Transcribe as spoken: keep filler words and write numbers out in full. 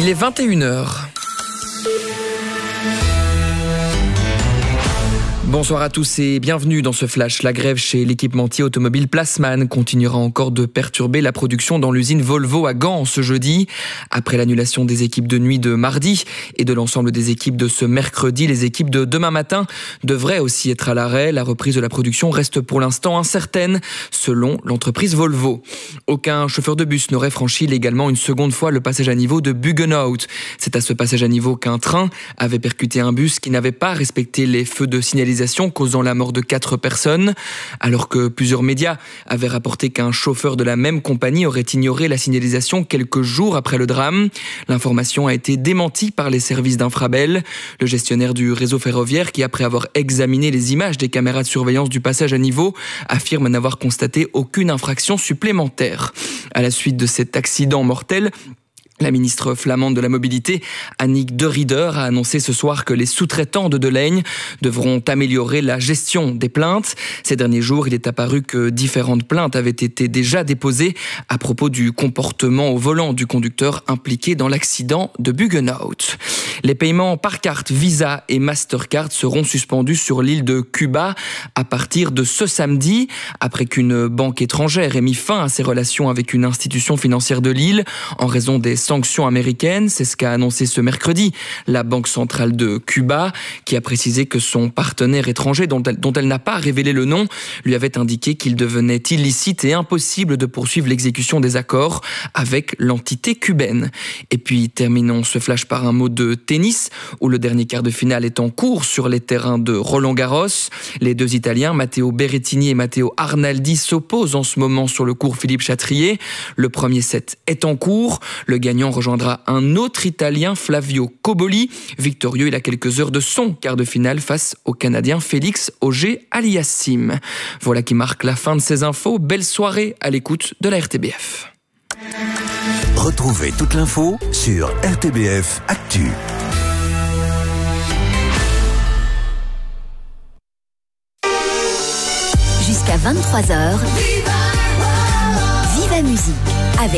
Il est vingt et une heures. Bonsoir à tous et bienvenue dans ce flash. La grève chez l'équipementier automobile Plasman continuera encore de perturber la production dans l'usine Volvo à Gand ce jeudi. Après l'annulation des équipes de nuit de mardi et de l'ensemble des équipes de ce mercredi, les équipes de demain matin devraient aussi être à l'arrêt. La reprise de la production reste pour l'instant incertaine, selon l'entreprise Volvo. Aucun chauffeur de bus n'aurait franchi légalement une seconde fois le passage à niveau de Buggenhout. C'est à ce passage à niveau qu'un train avait percuté un bus qui n'avait pas respecté les feux de signalisation, causant la mort de quatre personnes, alors que plusieurs médias avaient rapporté qu'un chauffeur de la même compagnie aurait ignoré la signalisation quelques jours après le drame. L'information a été démentie par les services d'Infrabel. Le gestionnaire du réseau ferroviaire, qui après avoir examiné les images des caméras de surveillance du passage à niveau, affirme n'avoir constaté aucune infraction supplémentaire. À la suite de cet accident mortel, la ministre flamande de la Mobilité, Annick De Ridder, a annoncé ce soir que les sous-traitants de Delaine devront améliorer la gestion des plaintes. Ces derniers jours, il est apparu que différentes plaintes avaient été déjà déposées à propos du comportement au volant du conducteur impliqué dans l'accident de Buggenhout. Les paiements par carte Visa et Mastercard seront suspendus sur l'île de Cuba à partir de ce samedi, après qu'une banque étrangère ait mis fin à ses relations avec une institution financière de l'île en raison des sanctions américaines. C'est ce qu'a annoncé ce mercredi la Banque centrale de Cuba, qui a précisé que son partenaire étranger, dont elle, dont elle n'a pas révélé le nom, lui avait indiqué qu'il devenait illicite et impossible de poursuivre l'exécution des accords avec l'entité cubaine. Et puis terminons ce flash par un mot de tennis, où le dernier quart de finale est en cours sur les terrains de Roland-Garros. Les deux Italiens, Matteo Berrettini et Matteo Arnaldi, s'opposent en ce moment sur le court Philippe Chatrier. Le premier set est en cours. Le gagnant rejoindra un autre Italien, Flavio Cobolli, victorieux il a quelques heures de son quart de finale face au Canadien Félix Auger-Aliassime. Voilà qui marque la fin de ces infos. Belle soirée à l'écoute de la R T B F. Retrouvez toute l'info sur R T B F Actu. Jusqu'à vingt-trois heures, Viva Musique avec